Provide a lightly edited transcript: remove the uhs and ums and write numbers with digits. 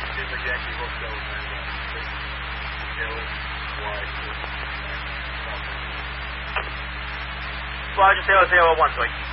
Seems like Yankee hooked up and Taylor, White, Roger, Taylor 01, sorry.